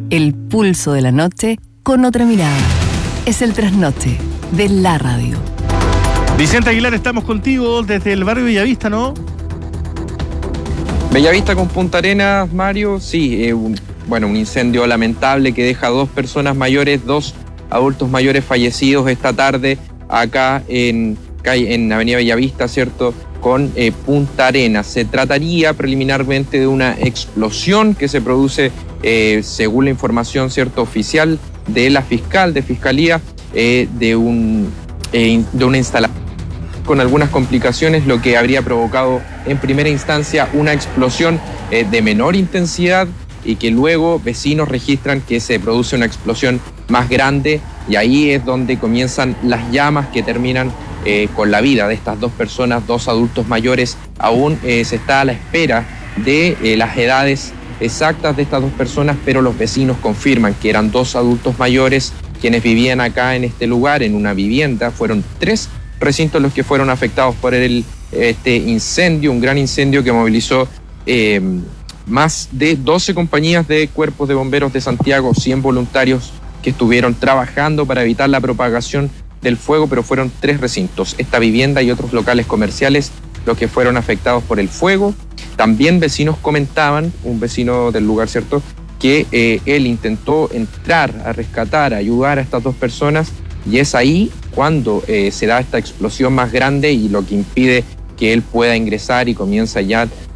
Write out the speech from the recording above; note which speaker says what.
Speaker 1: El pulso de la noche con otra mirada. Es el trasnoche de la radio.
Speaker 2: Vicente Aguilar, estamos contigo desde el barrio Bellavista, ¿no?
Speaker 3: Bellavista con Punta Arenas, Mario, sí, un incendio lamentable que deja 2 personas mayores, 2 adultos mayores fallecidos esta tarde acá en Avenida Bellavista, ¿cierto?, con Punta Arenas. Se trataría preliminarmente de una explosión que se produce, según la información, ¿cierto?, oficial de la Fiscalía, de una instalación con algunas complicaciones, lo que habría provocado en primera instancia una explosión de menor intensidad y que luego vecinos registran que se produce una explosión más grande, y ahí es donde comienzan las llamas que terminan con la vida de estas 2 personas, 2 adultos mayores. Aún se está a la espera de las edades exactas de estas 2 personas, pero los vecinos confirman que eran 2 adultos mayores quienes vivían acá en este lugar, en una vivienda. Fueron 3 recintos los que fueron afectados por este incendio, un gran incendio que movilizó más de 12 compañías de cuerpos de bomberos de Santiago, 100 voluntarios que estuvieron trabajando para evitar la propagación del fuego, pero fueron 3 recintos, esta vivienda y otros locales comerciales, los que fueron afectados por el fuego. También vecinos comentaban, un vecino del lugar, ¿cierto?, que él intentó entrar a rescatar, a ayudar a estas 2 personas, y es ahí cuando se da esta explosión más grande y lo que impide que él pueda ingresar, y comienza ya